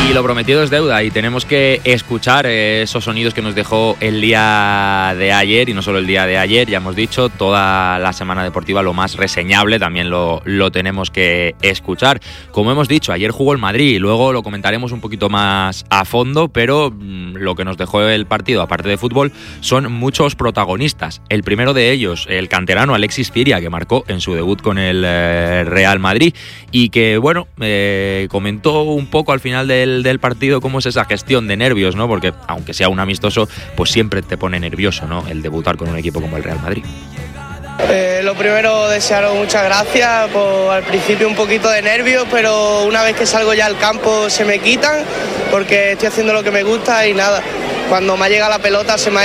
Y lo prometido es deuda y tenemos que escuchar esos sonidos que nos dejó el día de ayer, y no solo el día de ayer, ya hemos dicho, toda la semana deportiva, lo más reseñable también lo tenemos que escuchar. Como hemos dicho, ayer jugó el Madrid y luego lo comentaremos un poquito más a fondo, pero lo que nos dejó el partido, aparte de fútbol, son muchos protagonistas. El primero de ellos, el canterano Alexis Ciria, que marcó en su debut con el Real Madrid y que, bueno, comentó un poco al final del partido cómo es esa gestión de nervios, ¿no? Porque aunque sea un amistoso, pues siempre te pone nervioso, ¿no?, el debutar con un equipo como el Real Madrid. Lo primero, desearos muchas gracias. Al principio un poquito de nervios, pero una vez que salgo ya al campo se me quitan, porque estoy haciendo lo que me gusta y nada. Cuando me ha llegado la pelota se me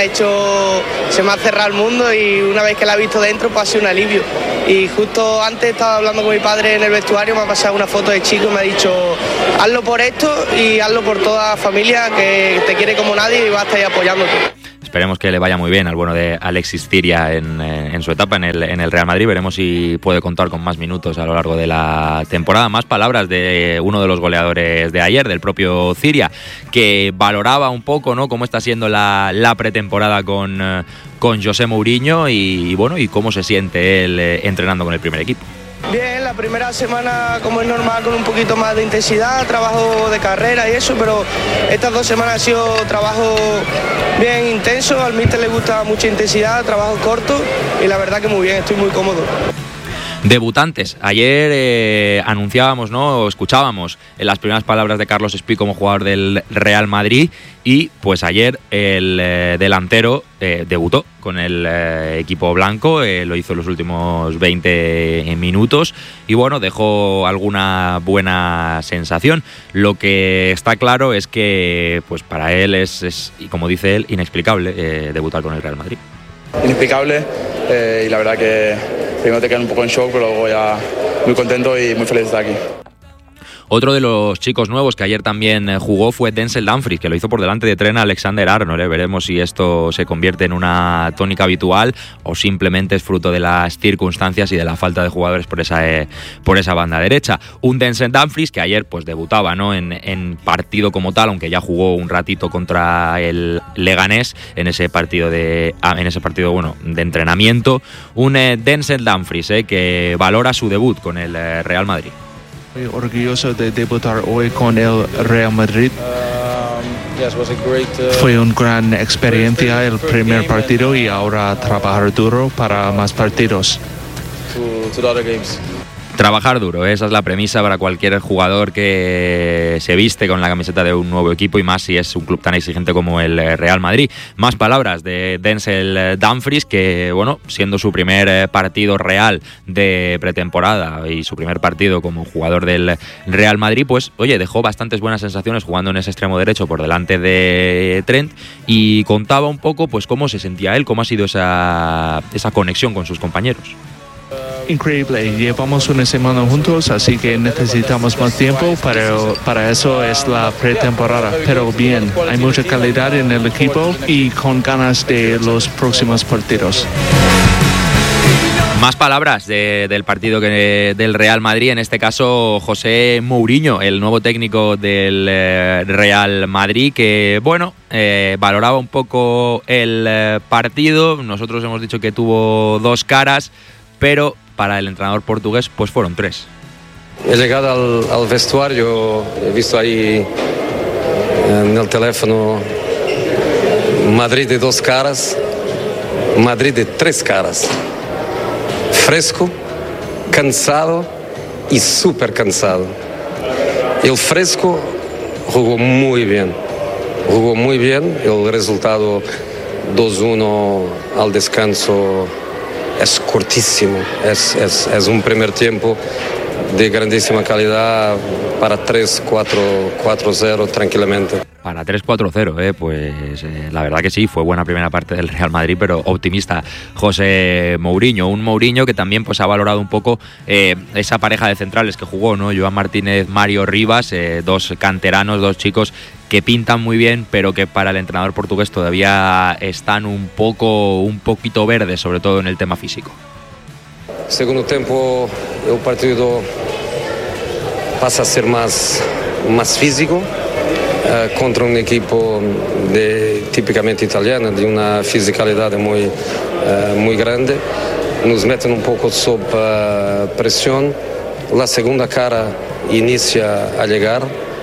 ha cerrado el mundo, y una vez que la he visto dentro pues ha sido un alivio. Y justo antes estaba hablando con mi padre en el vestuario, me ha pasado una foto de chico y me ha dicho: hazlo por esto y hazlo por toda la familia, que te quiere como nadie y va a estar ahí apoyándote. Esperemos que le vaya muy bien al bueno de Alexis Ciria en su etapa en el Real Madrid. Veremos si puede contar con más minutos a lo largo de la temporada. Más palabras de uno de los goleadores de ayer, del propio Ciria, que valoraba un poco, ¿no?, cómo está siendo la pretemporada con José Mourinho y bueno, y cómo se siente él entrenando con el primer equipo. Bien, la primera semana, como es normal, con un poquito más de intensidad, trabajo de carrera y eso, pero estas 2 semanas ha sido trabajo bien intenso. Al míster le gusta mucha intensidad, trabajo corto, y la verdad que muy bien, estoy muy cómodo. Debutantes. Ayer anunciábamos, ¿no?, escuchábamos las primeras palabras de Carlos Espí como jugador del Real Madrid, y pues ayer el delantero debutó con el equipo blanco, lo hizo en los últimos 20 minutos y bueno, dejó alguna buena sensación. Lo que está claro es que pues para él es y como dice él, inexplicable debutar con el Real Madrid. Inexplicable, y la verdad que primero te quedas un poco en shock, pero luego ya muy contento y muy feliz de estar aquí. Otro de los chicos nuevos que ayer también jugó fue Denzel Dumfries, que lo hizo por delante de Trent Alexander-Arnold. Veremos si esto se convierte en una tónica habitual o simplemente es fruto de las circunstancias y de la falta de jugadores por esa banda derecha. Un Denzel Dumfries que ayer pues debutaba, ¿no?, en partido como tal, aunque ya jugó un ratito contra el Leganés en ese partido de entrenamiento. Un Denzel Dumfries que valora su debut con el Real Madrid. Muy orgulloso de debutar hoy con el Real Madrid. Fue una gran experiencia el primer partido y ahora trabajar duro para más partidos. Trabajar duro, esa es la premisa para cualquier jugador que se viste con la camiseta de un nuevo equipo, y más si es un club tan exigente como el Real Madrid. Más palabras de Denzel Dumfries, que bueno, siendo su primer partido real de pretemporada y su primer partido como jugador del Real Madrid, pues oye, dejó bastantes buenas sensaciones jugando en ese extremo derecho por delante de Trent, y contaba un poco pues cómo se sentía él, cómo ha sido esa conexión con sus compañeros. Increíble, llevamos una semana juntos, así que necesitamos más tiempo, para eso es la pretemporada. Pero bien, hay mucha calidad en el equipo y con ganas de los próximos partidos. Más palabras del partido del Real Madrid, en este caso José Mourinho, el nuevo técnico del Real Madrid, que bueno, valoraba un poco el partido. Nosotros hemos dicho que tuvo 2 caras, pero para el entrenador portugués pues fueron 3. He llegado al vestuario, he visto ahí en el teléfono Madrid de 2 caras, Madrid de 3 caras. Fresco, cansado y súper cansado. El Fresco jugó muy bien, el resultado 2-1 al descanso es cortísimo, es un primer tiempo de grandísima calidad para 3-4-0 tranquilamente. Para 3-4-0, pues la verdad que sí, fue buena primera parte del Real Madrid, pero optimista José Mourinho. Un Mourinho que también pues ha valorado un poco esa pareja de centrales que jugó, ¿no? Joan Martínez, Mario Rivas, 2 canteranos, 2 chicos que pintan muy bien, pero que para el entrenador portugués todavía están un poquito verdes, sobre todo en el tema físico. Segundo tiempo, el partido pasa a ser más físico, contra un equipo típicamente italiano, de una fisicalidad muy grande. Nos meten un poco sob presión. La segunda cara inicia a llegar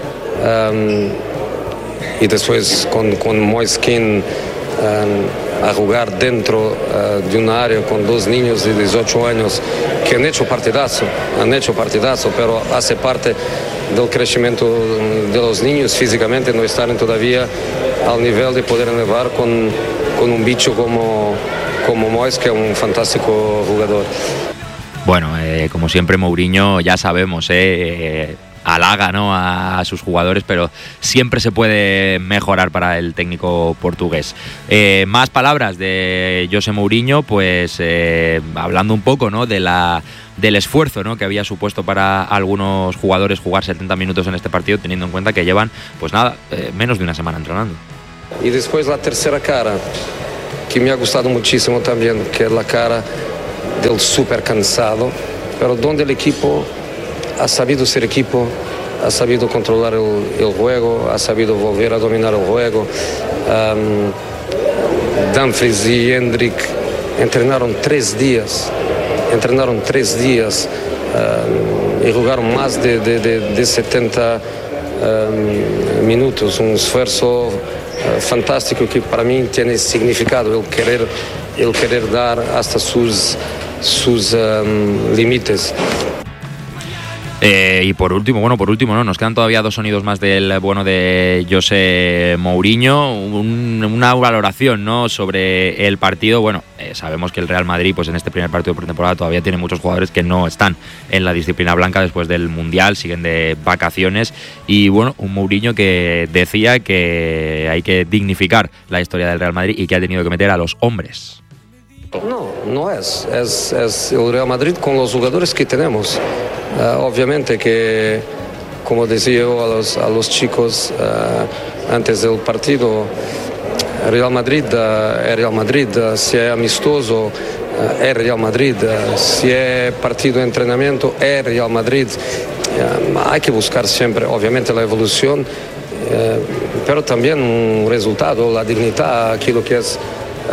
y después con Moiskin a jugar dentro de un área con dos niños de 18 años que han hecho partidazo, pero hace parte del crecimiento de los niños. Físicamente no están todavía al nivel de poder elevar con un bicho como Mois, que es un fantástico jugador. Bueno, como siempre Mourinho, ya sabemos, halaga, ¿no?, a sus jugadores, pero siempre se puede mejorar para el técnico portugués. Más palabras de José Mourinho, pues hablando un poco, ¿no?, del esfuerzo, ¿no?, que había supuesto para algunos jugadores jugar 70 minutos en este partido, teniendo en cuenta que llevan, pues nada, menos de una semana entrenando. Y después la tercera cara, que me ha gustado muchísimo también, que es la cara del súper cansado, pero donde el equipo ha sabido ser equipo, ha sabido controlar el juego, ha sabido volver a dominar el juego. Dumfries y Hendrick entrenaron 3 días y jugaron más de 70 minutos, un esfuerzo fantástico que para mí tiene significado, el querer dar hasta sus límites. Y por último, ¿no?, nos quedan todavía 2 sonidos más del bueno de José Mourinho, una valoración, ¿no?, sobre el partido. Bueno, sabemos que el Real Madrid, pues en este primer partido de pretemporada todavía tiene muchos jugadores que no están en la disciplina blanca después del Mundial, siguen de vacaciones, y bueno, un Mourinho que decía que hay que dignificar la historia del Real Madrid y que ha tenido que meter a los hombres. No es el Real Madrid con los jugadores que tenemos. Obviamente que, como decía yo a los chicos antes del partido, Real Madrid es Real Madrid, si es amistoso es Real Madrid, si es partido de entrenamiento es Real Madrid. Hay que buscar siempre, obviamente, la evolución, pero también un resultado, la dignidad, aquello que es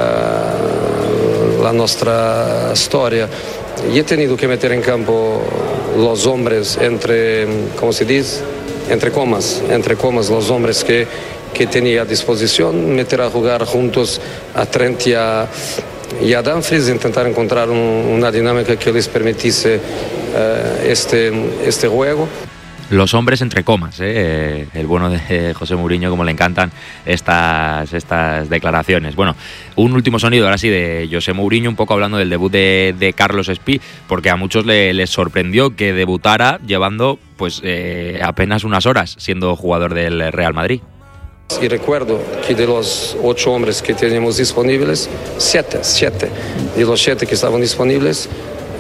la nuestra historia. Y he tenido que meter en campo los hombres entre comas, los hombres que tenía a disposición, meter a jugar juntos a Trent y a Dumfries, intentar encontrar una dinámica que les permitiese este juego. Los hombres entre comas, el bueno de José Mourinho, como le encantan estas declaraciones. Bueno, un último sonido ahora sí de José Mourinho, un poco hablando del debut de Carlos Espí, porque a muchos les sorprendió que debutara llevando pues apenas unas horas siendo jugador del Real Madrid. Y recuerdo que de los 8 hombres que teníamos disponibles, 7 de los 7 que estaban disponibles,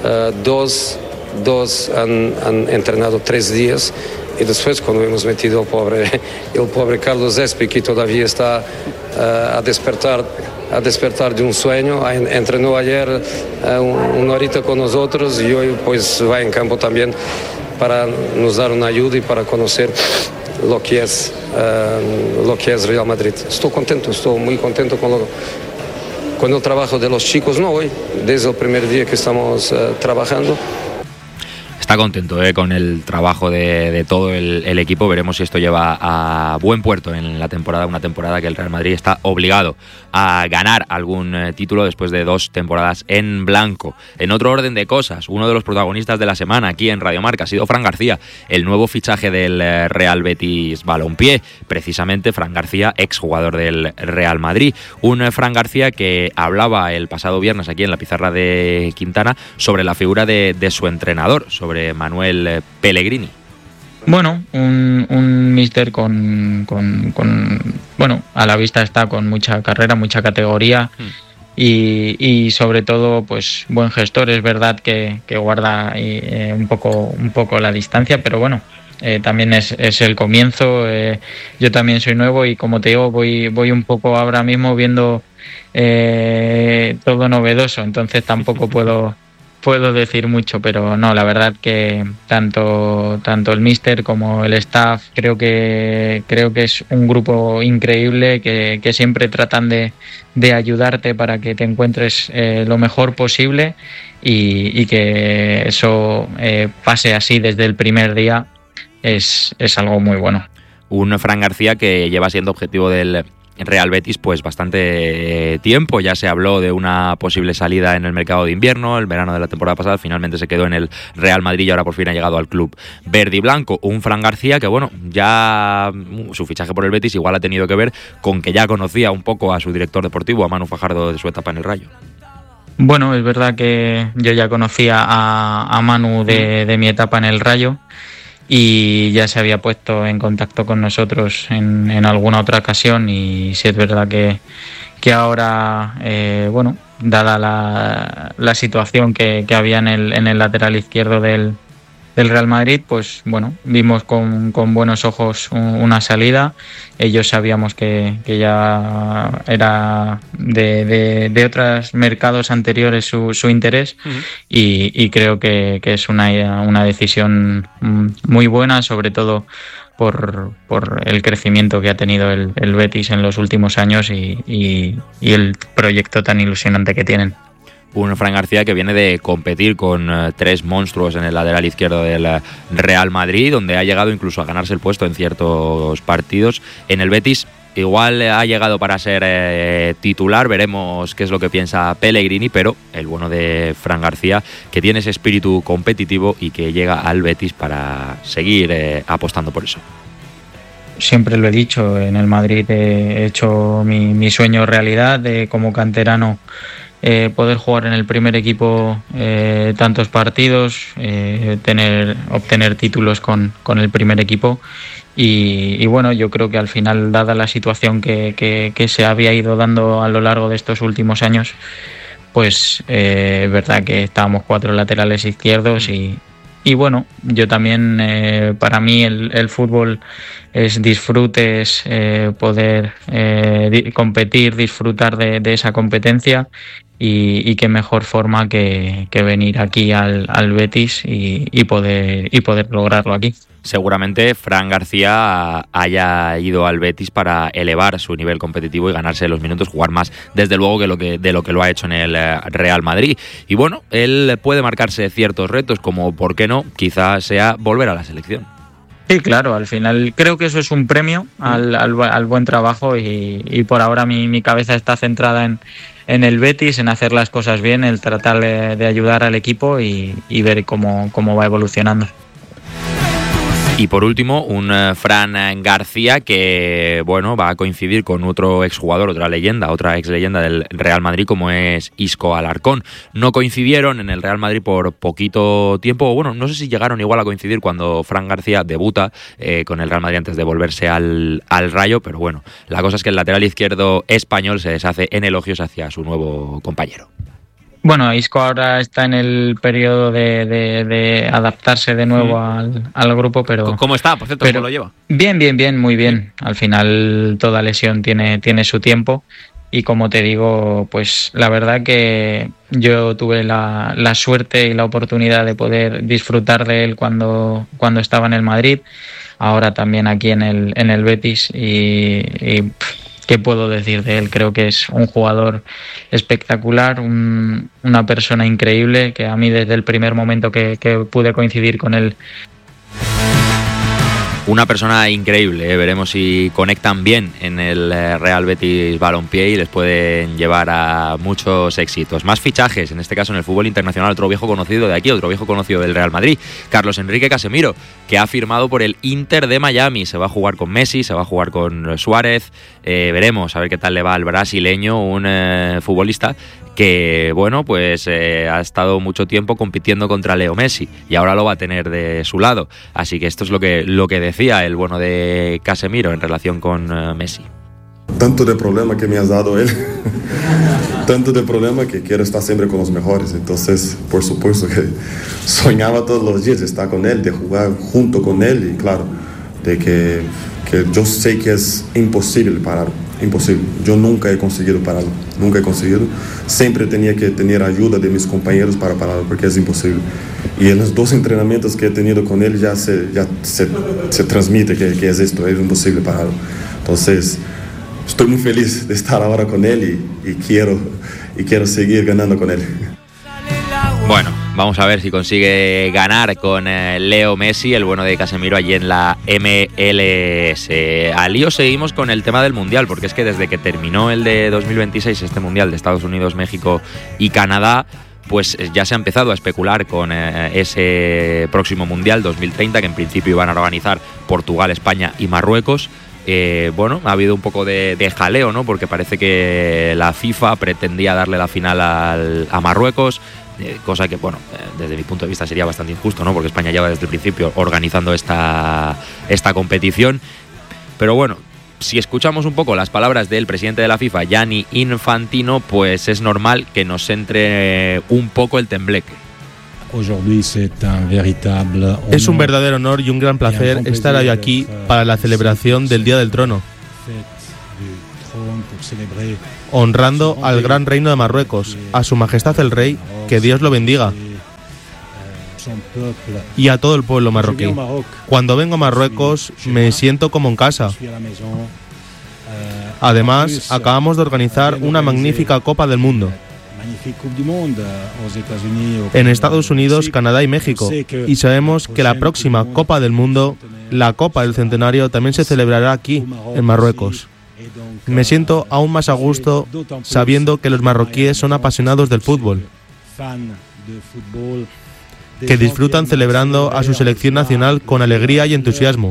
dos han entrenado 3 días, y después cuando hemos metido el pobre Carlos Espí, que todavía está a despertar de un sueño, entrenó ayer una horita con nosotros y hoy pues va en campo también para nos dar una ayuda y para conocer lo que es Real Madrid. Estoy muy contento con el trabajo de los chicos, no hoy, desde el primer día que estamos trabajando. Está contento con el trabajo de todo el equipo. Veremos si esto lleva a buen puerto en la temporada, una temporada que el Real Madrid está obligado a ganar algún título después de 2 temporadas en blanco. En otro orden de cosas, uno de los protagonistas de la semana aquí en Radio Marca ha sido Fran García, el nuevo fichaje del Real Betis Balompié. Precisamente Fran García, exjugador del Real Madrid. Un Fran García que hablaba el pasado viernes aquí en la pizarra de Quintana sobre la figura de su entrenador, sobre Manuel Pellegrini. Bueno, un míster con bueno, a la vista está con mucha carrera, mucha categoría y sobre todo pues buen gestor. Es verdad que guarda un poco la distancia, pero bueno, también es el comienzo. Yo también soy nuevo y como te digo, voy un poco ahora mismo viendo todo novedoso, entonces tampoco puedo puedo decir mucho, pero no, la verdad que tanto el míster como el staff creo que es un grupo increíble que siempre tratan de ayudarte para que te encuentres lo mejor posible y que eso pase así desde el primer día es algo muy bueno. Un Fran García que lleva siendo objetivo del Real Betis pues bastante tiempo. Ya se habló de una posible salida en el mercado de invierno, el verano de la temporada pasada, finalmente se quedó en el Real Madrid y ahora por fin ha llegado al club verde y blanco. Un Fran García que bueno, ya su fichaje por el Betis igual ha tenido que ver con que ya conocía un poco a su director deportivo, a Manu Fajardo, de su etapa en el Rayo. Bueno, es verdad que yo ya conocía a Manu de mi etapa en el Rayo y ya se había puesto en contacto con nosotros en alguna otra ocasión, y sí es verdad que ahora, bueno, dada la situación que había en el lateral izquierdo del Real Madrid, pues bueno, vimos con buenos ojos una salida. Ellos sabíamos que ya era de otros mercados anteriores su interés, y creo que es una decisión muy buena, sobre todo por el crecimiento que ha tenido el Betis en los últimos años y el proyecto tan ilusionante que tienen. Un Fran García que viene de competir con tres monstruos en el lateral izquierdo del Real Madrid, donde ha llegado incluso a ganarse el puesto en ciertos partidos. En el Betis igual ha llegado para ser titular, veremos qué es lo que piensa Pellegrini, pero el bueno de Fran García, que tiene ese espíritu competitivo y que llega al Betis para seguir apostando por eso. Siempre lo he dicho, en el Madrid he hecho mi sueño realidad de como canterano. Poder jugar en el primer equipo tantos partidos, obtener títulos con el primer equipo y bueno, yo creo que al final, dada la situación que se había ido dando a lo largo de estos últimos años, pues es verdad que estábamos 4 laterales izquierdos y bueno, yo también, para mí el fútbol es disfrute, es poder competir, disfrutar de esa competencia, y qué mejor forma que venir aquí al Betis y poder lograrlo aquí. Seguramente Fran García haya ido al Betis para elevar su nivel competitivo y ganarse los minutos, jugar más desde luego de lo que lo ha hecho en el Real Madrid. Y bueno, él puede marcarse ciertos retos, como por qué no, quizás sea volver a la selección. Sí, claro, al final creo que eso es un premio al buen trabajo y por ahora mi cabeza está centrada en el Betis, en hacer las cosas bien, el tratar de ayudar al equipo y ver cómo va evolucionando. Y por último, un Fran García que, bueno, va a coincidir con otro exjugador, otra ex leyenda del Real Madrid, como es Isco Alarcón. No coincidieron en el Real Madrid por poquito tiempo, bueno, no sé si llegaron igual a coincidir cuando Fran García debuta con el Real Madrid antes de volverse al Rayo, pero bueno, la cosa es que el lateral izquierdo español se deshace en elogios hacia su nuevo compañero. Bueno, Isco ahora está en el periodo de adaptarse de nuevo al grupo, pero... ¿Cómo está, por cierto? ¿Cómo lo lleva? Bien, muy bien. Al final toda lesión tiene su tiempo y, como te digo, pues la verdad que yo tuve la suerte y la oportunidad de poder disfrutar de él cuando estaba en el Madrid, ahora también aquí en el Betis y ¿qué puedo decir de él? Creo que es un jugador espectacular, una persona increíble, que a mí desde el primer momento que pude coincidir con él. Una persona increíble, veremos si conectan bien en el Real Betis Balompié y les pueden llevar a muchos éxitos. Más fichajes, en este caso en el fútbol internacional, otro viejo conocido de aquí, otro viejo conocido del Real Madrid, Carlos Enrique Casemiro, que ha firmado por el Inter de Miami. Se va a jugar con Messi, se va a jugar con Suárez, veremos a ver qué tal le va al brasileño, un futbolista que, bueno, pues ha estado mucho tiempo compitiendo contra Leo Messi y ahora lo va a tener de su lado. Así que esto es lo que decía el bueno de Casemiro en relación con Messi. Tanto de problema que me has dado él, tanto de problema que quiero estar siempre con los mejores. Entonces, por supuesto que soñaba todos los días de estar con él, de jugar junto con él y claro, de que que yo sé que es imposible parar, imposible. Yo nunca he conseguido pararlo, nunca he conseguido. Siempre tenía que tener ayuda de mis compañeros para pararlo, porque es imposible. Y en los 2 entrenamientos que he tenido con él ya se transmite que es esto, es imposible pararlo. Entonces, estoy muy feliz de estar ahora con él y quiero seguir ganando con él. Bueno, vamos a ver si consigue ganar con Leo Messi, el bueno de Casemiro, allí en la MLS. Al lío seguimos con el tema del Mundial, porque es que desde que terminó el de 2026, este Mundial de Estados Unidos, México y Canadá, pues ya se ha empezado a especular con ese próximo Mundial 2030, que en principio iban a organizar Portugal, España y Marruecos. Bueno, ha habido un poco de jaleo, ¿no? Porque parece que la FIFA pretendía darle la final a Marruecos, cosa que, bueno, desde mi punto de vista sería bastante injusto, ¿no? Porque España lleva desde el principio organizando esta competición. Pero bueno, si escuchamos un poco las palabras del presidente de la FIFA, Gianni Infantino, pues es normal que nos entre un poco el tembleque. Es un verdadero honor y un gran placer estar hoy aquí para la celebración del Día del Trono, honrando al gran reino de Marruecos, a su majestad el rey, que Dios lo bendiga, y a todo el pueblo marroquí. Cuando vengo a Marruecos me siento como en casa. Además, acabamos de organizar una magnífica Copa del Mundo en Estados Unidos, Canadá y México, y sabemos que la próxima Copa del Mundo, la Copa del Centenario, también se celebrará aquí, en Marruecos. Me siento aún más a gusto sabiendo que los marroquíes son apasionados del fútbol, que disfrutan celebrando a su selección nacional con alegría y entusiasmo,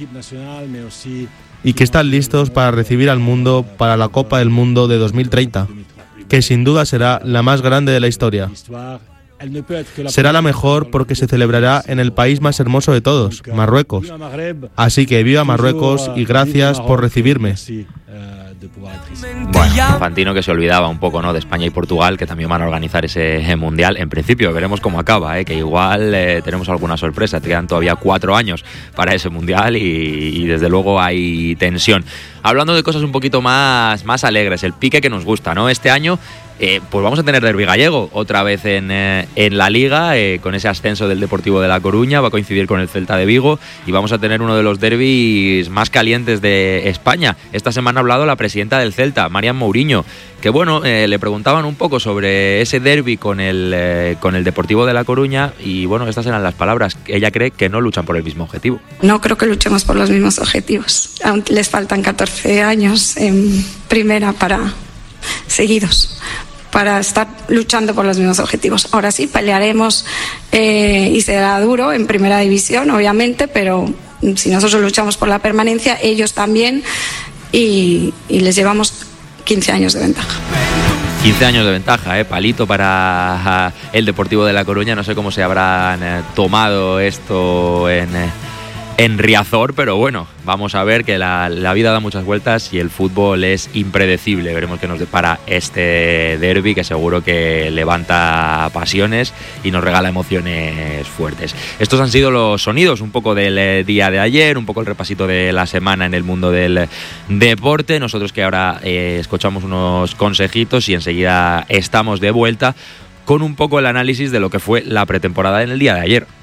y que están listos para recibir al mundo para la Copa del Mundo de 2030, que sin duda será la más grande de la historia. Será la mejor porque se celebrará en el país más hermoso de todos, Marruecos. Así que viva Marruecos y gracias por recibirme. Bueno, Infantino, que se olvidaba un poco, ¿no?, de España y Portugal, que también van a organizar ese Mundial. En principio veremos cómo acaba, que igual tenemos alguna sorpresa. Te quedan todavía 4 años para ese Mundial y desde luego hay tensión. Hablando de cosas un poquito más alegres, el pique que nos gusta, ¿no? Este año pues vamos a tener derbi gallego otra vez en la Liga, con ese ascenso del Deportivo de La Coruña, va a coincidir con el Celta de Vigo y vamos a tener uno de los derbis más calientes de España. Esta semana ha hablado la presidenta del Celta, Marian Mourinho, que bueno, le preguntaban un poco sobre ese derbi con el Deportivo de La Coruña y bueno, estas eran las palabras. Ella cree que no luchan por el mismo objetivo. No creo que luchemos por los mismos objetivos. Aún les faltan 14 años en primera seguidos para estar luchando por los mismos objetivos. Ahora sí, pelearemos y será duro en primera división, obviamente, pero si nosotros luchamos por la permanencia, ellos también, y les llevamos 15 años de ventaja. 15 años de ventaja, palito para el Deportivo de La Coruña. No sé cómo se habrán tomado esto en Riazor, pero bueno, vamos a ver que la vida da muchas vueltas y el fútbol es impredecible. Veremos qué nos depara este derbi, que seguro que levanta pasiones y nos regala emociones fuertes. Estos han sido los sonidos un poco del día de ayer, un poco el repasito de la semana en el mundo del deporte. Nosotros que ahora escuchamos unos consejitos y enseguida estamos de vuelta con un poco el análisis de lo que fue la pretemporada en el día de ayer.